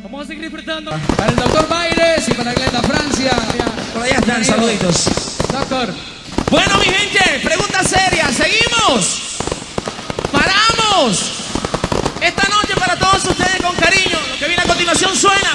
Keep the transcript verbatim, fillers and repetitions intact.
Vamos a seguir disfrutando. Para el doctor Baires y para Glenda Francia. Por allá están, saluditos. Doctor. Bueno, mi gente, pregunta seria. ¿Seguimos? ¿Paramos? Esta noche para todos ustedes con cariño. Lo que viene a continuación suena.